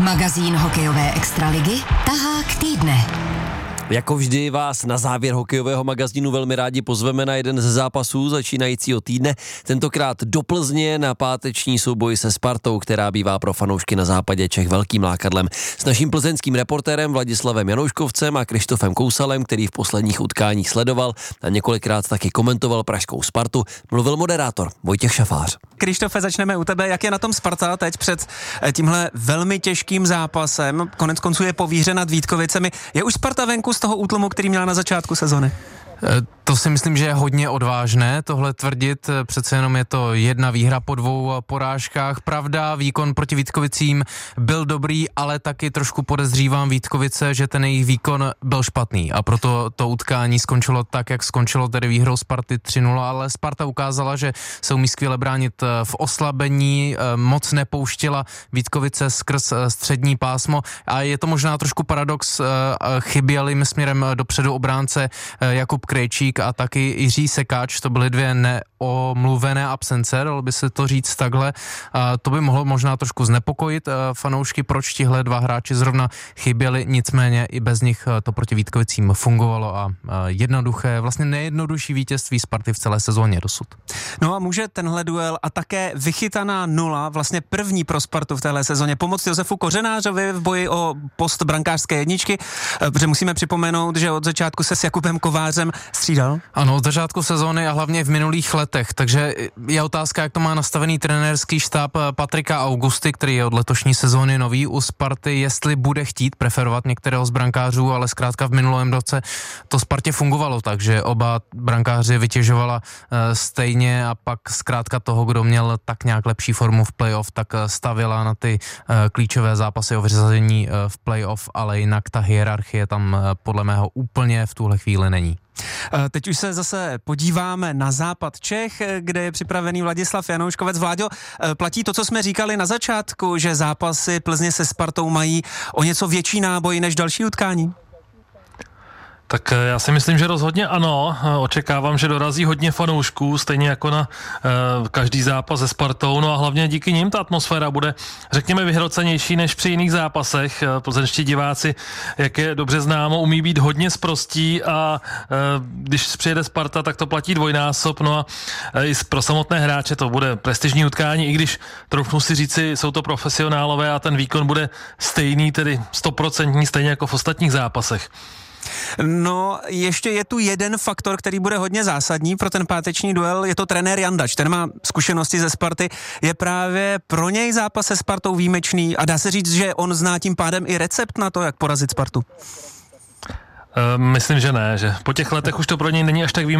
Magazín hokejové extraligy Tahák týdne. Jako vždy vás na závěr hokejového magazínu velmi rádi pozveme na jeden ze zápasů začínajícího týdne, tentokrát do Plzně na páteční souboj se Spartou, která bývá pro fanoušky na západě Čech velkým lákadlem. S naším plzeňským reportérem Vladislavem Janouškovcem a Krištofem Kousalem, který v posledních utkáních sledoval a několikrát taky komentoval pražskou Spartu, mluvil moderátor Vojtěch Šafář. Krištofe, začneme u tebe. Jak je na tom Sparta teď před tímhle velmi těžkým zápasem? Konec konců je po výhře nad Vítkovicemi. Je už Sparta venku z toho útlumu, který měla na začátku sezony? To si myslím, že je hodně odvážné tohle tvrdit, přece jenom je to jedna výhra po 2 porážkách. Pravda, výkon proti Vítkovicím byl dobrý, ale taky trošku podezřívám Vítkovice, že ten jejich výkon byl špatný a proto to utkání skončilo tak, jak skončilo, tedy výhrou Sparty 3-0, ale Sparta ukázala, že se umí skvěle bránit v oslabení, moc nepouštěla Vítkovice skrz střední pásmo a je to možná trošku paradox, chyběl jim směrem dopředu obránce Jakub Krejčík a taky Jiří Sekáč, to byly 2 neomluvené absence, dalo by se to říct takhle. To by mohlo možná trošku znepokojit fanoušky, proč tihle 2 hráči zrovna chyběli, nicméně i bez nich to proti Vítkovicím fungovalo a jednoduché, vlastně nejjednodušší vítězství Sparty v celé sezóně dosud. No a může tenhle duel a také vychytaná 0, vlastně první pro Spartu v téhle sezóně, pomoct Josefu Kořenářovi v boji o post brankářské jedničky, protože musíme připomenout, že od začátku se s Jakubem Kovářem střídal? Ano, od začátku sezóny a hlavně v minulých letech, takže je otázka, jak to má nastavený trenérský štáb Patrika Augusty, který je od letošní sezóny nový u Sparty, jestli bude chtít preferovat některého z brankářů, ale zkrátka v minulém roce to Spartě fungovalo, takže oba brankáři vytěžovala stejně a pak zkrátka toho, kdo měl tak nějak lepší formu v playoff, tak stavila na ty klíčové zápasy o vyřazení v playoff, ale jinak ta hierarchie tam podle mého úplně v tuhle chvíli není. Teď už se zase podíváme na západ Čech, kde je připravený Vladislav Janouškovec. Vláďo, platí to, co jsme říkali na začátku, že zápasy Plzně se Spartou mají o něco větší náboj než další utkání? Tak já si myslím, že rozhodně ano. Očekávám, že dorazí hodně fanoušků, stejně jako na každý zápas se Spartou. No a hlavně díky nim ta atmosféra bude, řekněme, vyhrocenější než při jiných zápasech. Plzeňští diváci, jak je dobře známo, umí být hodně sprostí a když přijede Sparta, tak to platí dvojnásob. No a i pro samotné hráče to bude prestižní utkání, i když troufnu si říci, jsou to profesionálové a ten výkon bude stejný, tedy 100% stejně jako v ostatních zápasech. No, ještě je tu jeden faktor, který bude hodně zásadní pro ten páteční duel, je to trenér Jandač, ten má zkušenosti ze Sparty, je právě pro něj zápas se Spartou výjimečný a dá se říct, že on zná tím pádem i recept na to, jak porazit Spartu. Myslím, že ne, že po těch letech už to pro něj není až tak výjimečný.